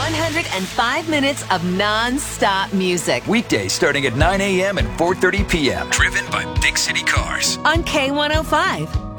105 minutes of non-stop music Weekdays starting at 9 a.m. and 4:30 p.m. Driven by Big City Cars. on K105.